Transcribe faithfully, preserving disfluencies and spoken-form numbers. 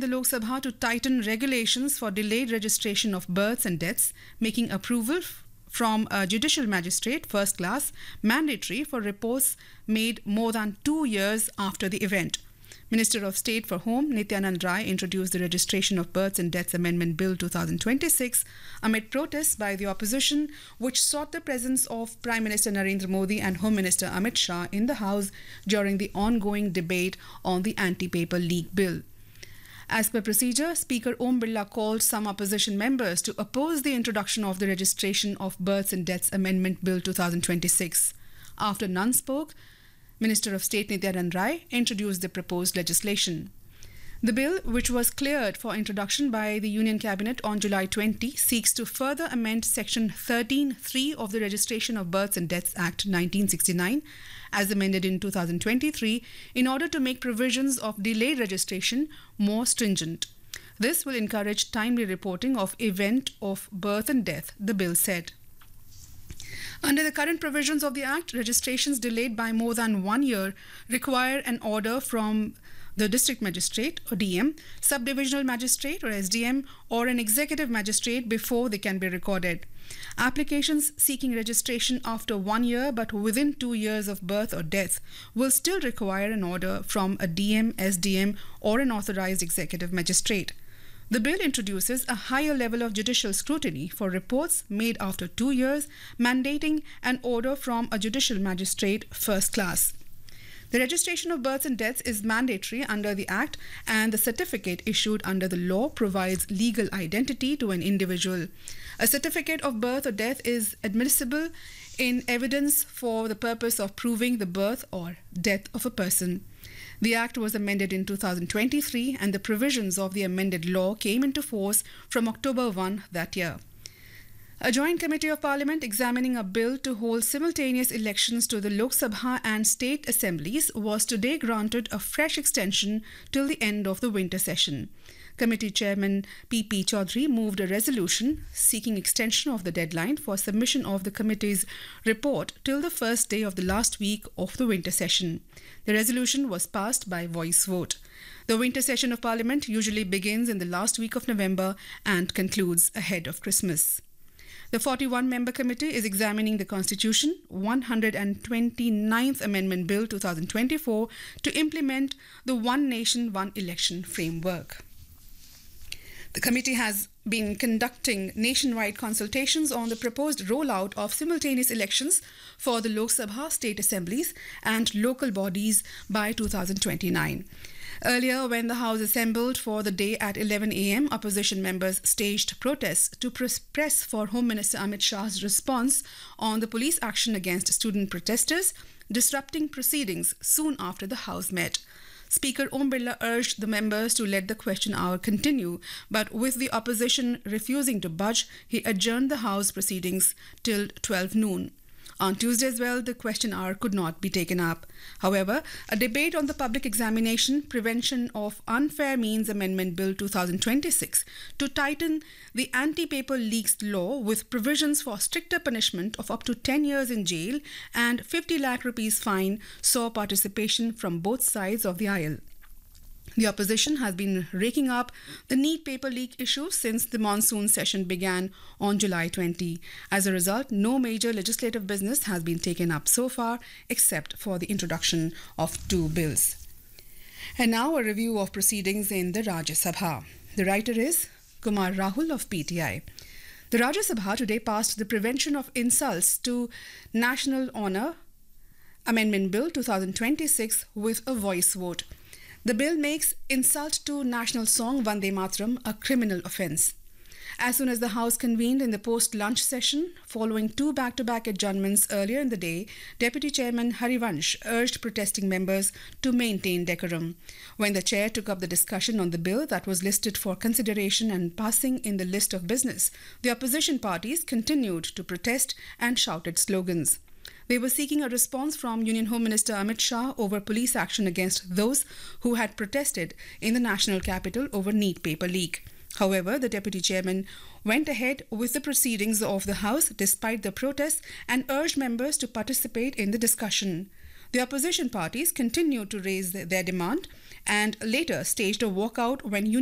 the Lok Sabha to tighten regulations for delayed registration of births and deaths, making approval from a judicial magistrate, first class, mandatory for reports made more than two years after the event. Minister of State for Home, Nityanand Rai, introduced the Registration of Births and Deaths Amendment Bill twenty twenty-six amid protests by the opposition, which sought the presence of Prime Minister Narendra Modi and Home Minister Amit Shah in the House during the ongoing debate on the anti-paper leak bill. As per procedure, Speaker Om Birla called some opposition members to oppose the introduction of the Registration of Births and Deaths Amendment Bill twenty twenty-six. After none spoke, Minister of State Nityanand Rai introduced the proposed legislation. The bill, which was cleared for introduction by the Union Cabinet on July twentieth, seeks to further amend Section thirteen point three of the Registration of Births and Deaths Act nineteen sixty-nine, as amended in two thousand twenty-three, in order to make provisions of delayed registration more stringent. This will encourage timely reporting of event of birth and death, the bill said. Under the current provisions of the Act, registrations delayed by more than one year require an order from the District Magistrate or D M, Subdivisional Magistrate or S D M, or an Executive Magistrate before they can be recorded. Applications seeking registration after one year but within two years of birth or death will still require an order from a D M, S D M, or an authorized Executive Magistrate. The bill introduces a higher level of judicial scrutiny for reports made after two years, mandating an order from a judicial magistrate first class. The registration of births and deaths is mandatory under the Act, and the certificate issued under the law provides legal identity to an individual. A certificate of birth or death is admissible in evidence for the purpose of proving the birth or death of a person. The Act was amended in two thousand twenty-three, and the provisions of the amended law came into force from October first that year. A joint committee of Parliament examining a bill to hold simultaneous elections to the Lok Sabha and state assemblies was today granted a fresh extension till the end of the winter session. Committee Chairman P P Chaudhary moved a resolution seeking extension of the deadline for submission of the committee's report till the first day of the last week of the winter session. The resolution was passed by voice vote. The winter session of Parliament usually begins in the last week of November and concludes ahead of Christmas. The forty-one member committee is examining the Constitution one hundred twenty-ninth Amendment Bill twenty twenty-four to implement the One Nation, One Election framework. The committee has been conducting nationwide consultations on the proposed rollout of simultaneous elections for the Lok Sabha, state assemblies and local bodies by two thousand twenty-nine. Earlier, when the House assembled for the day at eleven a m, opposition members staged protests to press for Home Minister Amit Shah's response on the police action against student protesters, disrupting proceedings soon after the House met. Speaker Om Birla urged the members to let the question hour continue, but with the opposition refusing to budge, he adjourned the House proceedings till twelve noon. On Tuesday as well, the question hour could not be taken up. However, a debate on the public examination Prevention of Unfair Means Amendment Bill twenty twenty-six to tighten the anti-paper leaks law with provisions for stricter punishment of up to ten years in jail and fifty lakh rupees fine saw participation from both sides of the aisle. The opposition has been raking up the neat paper leak issue since the monsoon session began on July twentieth. As a result, no major legislative business has been taken up so far, except for the introduction of two bills. And now a review of proceedings in the Rajya Sabha. The writer is Kumar Rahul of P T I. The Rajya Sabha today passed the Prevention of Insults to National Honour Amendment Bill twenty twenty-six with a voice vote. The bill makes insult to national song Vande Mataram a criminal offence. As soon as the House convened in the post-lunch session, following two back-to-back adjournments earlier in the day, Deputy Chairman Harivansh urged protesting members to maintain decorum. When the chair took up the discussion on the bill that was listed for consideration and passing in the list of business, the opposition parties continued to protest and shouted slogans. They were seeking a response from Union Home Minister Amit Shah over police action against those who had protested in the national capital over neat paper leak. However, the deputy chairman went ahead with the proceedings of the House despite the protests and urged members to participate in the discussion. The opposition parties continued to raise their demand and later staged a walkout when